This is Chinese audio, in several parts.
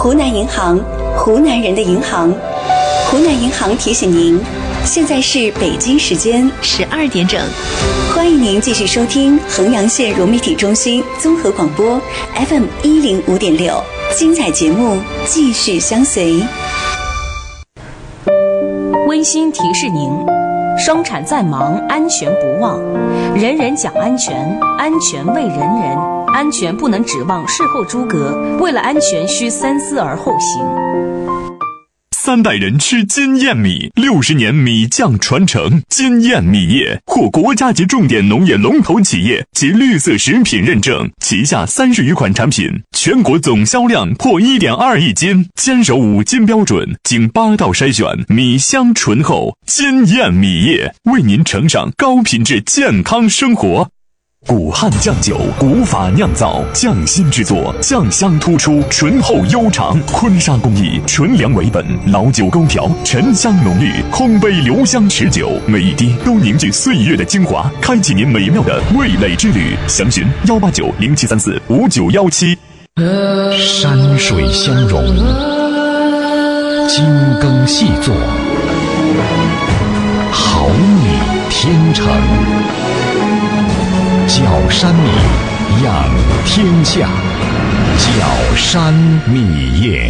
湖南银行，湖南人的银行。湖南银行提醒您，现在是北京时间12点整，欢迎您继续收听衡阳县融媒体中心综合广播 FM 105.6，精彩节目继续相随。 温馨提示您，生产再忙，安全不忘。人人讲安全，安全为人人，安全不能指望事后诸葛，为了安全需三思而后行。 3代人吃金燕米，60年米酱传承。金燕米业获国家级重点农业龙头企业及绿色食品认证，旗下30余款产品，全国总销量破1.2亿斤，坚守5金标准，经8道筛选，米香醇厚。金燕米业为您呈上高品质健康生活。古汉酱酒，古法酿造，匠心制作，酱香突出，醇厚悠长。坤沙工艺，纯粮为本，老酒勾调，沉香浓郁，烘焙留香持久，每一滴都凝聚岁月的精华，开启您美妙的味蕾之旅。详询18907345917。 山水相融，精耕细作，好米天成。角山米养天下，角山米业。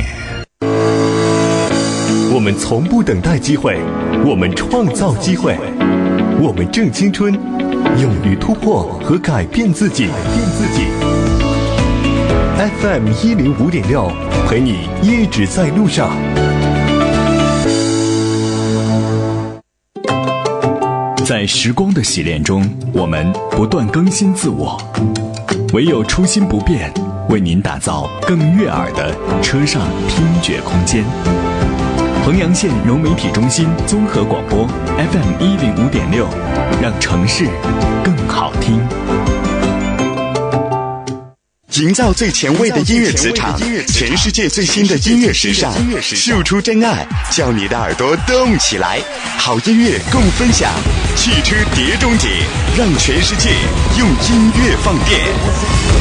我们从不等待机会，我们创造机会，我们正青春，勇于突破和改变自己。FM 105.6，陪你一直在路上。 在时光的洗练中，我们不断更新自我，唯有初心不变，为您打造更悦耳的车上听觉空间。衡阳县融媒体中心综合广播 FM 105.6，让城市更好听。 营造最前卫的音乐磁场，全世界最新的音乐时尚，秀出真爱，叫你的耳朵动起来。好音乐共分享，汽车碟中谍，让全世界用音乐放电。